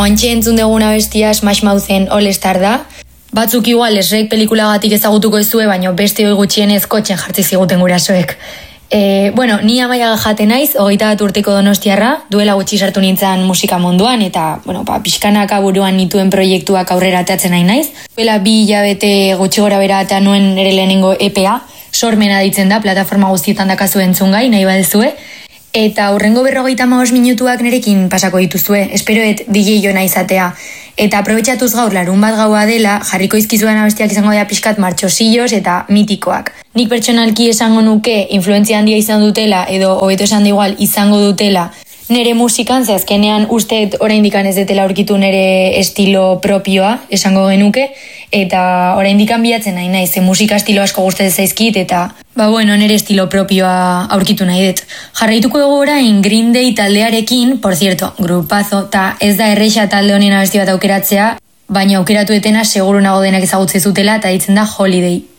Oantxe entzun duguna bestia Smash Mouthen All Star da. Batzuk igual Shrek pelikulagatik ezagutuko ezue, baina beste hoi gutxienez kotxen jartzi ziguten gurasoek. Ni Amaia Jate naiz, 21 urteko donostiarra, duela gutxi sartu nintzen musika munduan, eta, pixkanaka buruan nituen proiektuak aurrera ateatzen nahi naiz. Duela 2 hilabete gutxi gora bera eta nuen ere lehenengo EPA, Sormena ditzen da, plataforma guztietan dakazu entzungai, nahi badezue. Eta hurrengo 55 minutuak nerekin pasako dituzue, esperoet DJ jona izatea. Eta aprobetxatuz gaur larun bat gaua dela, jarriko izkizuan abestiak izango da pixkat martxosillos eta mitikoak. Nik pertsonalki esango nuke influentzia handia izan dutela, edo hobeto esan da igual izango dutela, nere musikan, ze azkenean usteet oraindikan ez detela aurkitu nere estilo propioa, esango genuke, eta oraindikan bilatzen nahi naiz, ze musika estilo asko gustatzen zaizkit, eta nere estilo propioa aurkitu nahi dut. Jarraituko dugu orain Green Day taldearekin, por cierto, grupazo, eta ez da erreixa talde honen abesti bat aukeratzea, baina aukeratu etena seguru nago denak ezagutzen zutela, eta ditzen da Holiday.